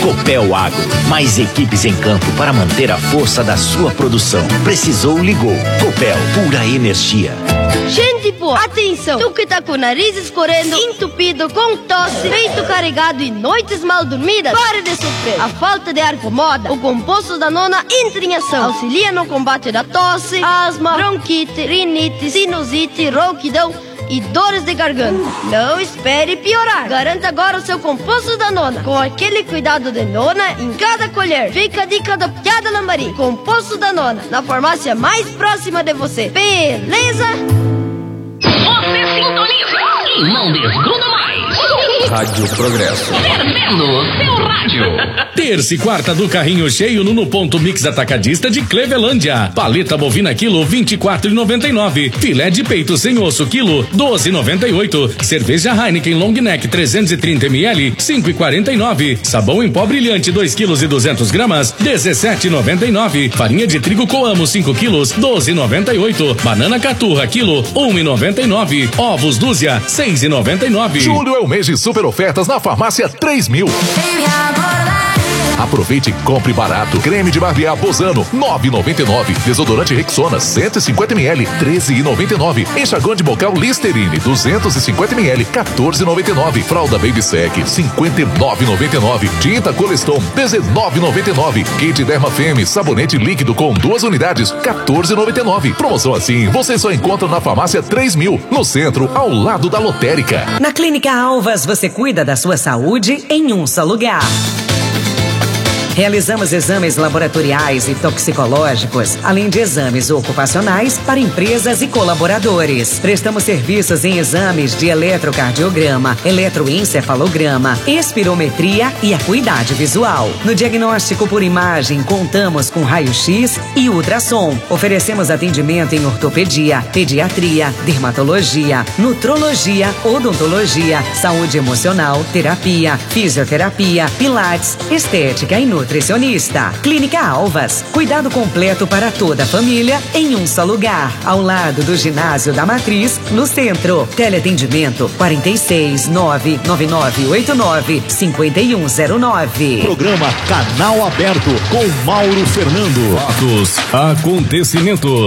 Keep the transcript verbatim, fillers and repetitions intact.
Copel Agro, mais equipes em campo para manter a força da sua produção. Precisou, ligou. Copel, pura energia. Gente boa, atenção! Tu que tá com o nariz escorrendo, entupido, com tosse, peito carregado e noites mal dormidas, pare de sofrer. A falta de ar incomoda. O composto da nona entra em ação. Auxilia no combate da tosse, asma, bronquite, rinite, sinusite, rouquidão e dores de garganta. Não espere piorar. Garanta agora o seu composto da nona, com aquele cuidado de nona em cada colher. Fica a dica da Piada Lambari. Composto da nona, na farmácia mais próxima de você. Beleza? Você sintoniza e não desgruda mais. Rádio Progresso. Fervendo seu rádio. Terça e quarta do carrinho cheio no, no Ponto Mix Atacadista de Clevelândia. Paleta bovina quilo vinte e quatro reais e noventa e nove centavos. Filé de peito sem osso quilo doze reais e noventa e oito centavos. Cerveja Heineken Long Neck trezentos e trinta mililitros cinco reais e quarenta e nove centavos. Sabão em pó brilhante dois quilos e duzentas gramas dezessete reais e noventa e nove centavos. Farinha de trigo Coamo cinco quilos doze reais e noventa e oito centavos. Banana Caturra quilo um real e noventa e nove centavos. Ovos Dúzia seis reais e noventa e nove centavos. Julho é o mês de super ofertas na farmácia três mil. Aproveite e compre barato. Creme de barbear Bozano, nove reais e noventa e nove centavos. Desodorante Rexona, cento e cinquenta mililitros, treze reais e noventa e nove centavos. Enxaguante bocal Listerine, duzentos e cinquenta mililitros, quatorze reais e noventa e nove centavos. Fralda Baby Sec, cinquenta e nove reais e noventa e nove centavos. Tinta Coleston, dezenove reais e noventa e nove centavos. Kit Derma Femme, sabonete líquido com duas unidades, quatorze reais e noventa e nove centavos. Promoção assim, você só encontra na farmácia três mil, no centro, ao lado da lotérica. Na Clínica Alvas, você cuida da sua saúde em um só lugar. Realizamos exames laboratoriais e toxicológicos, além de exames ocupacionais para empresas e colaboradores. Prestamos serviços em exames de eletrocardiograma, eletroencefalograma, espirometria e acuidade visual. No diagnóstico por imagem, contamos com raio-x e ultrassom. Oferecemos atendimento em ortopedia, pediatria, dermatologia, nutrologia, odontologia, saúde emocional, terapia, fisioterapia, pilates, estética e nutrição. Nutricionista. Clínica Alvas. Cuidado completo para toda a família em um só lugar. Ao lado do Ginásio da Matriz, no centro. Teleatendimento quarenta e seis, nove nove nove oito nove, cinco um zero nove. Programa Canal Aberto com Mauro Fernando. Fatos, acontecimentos.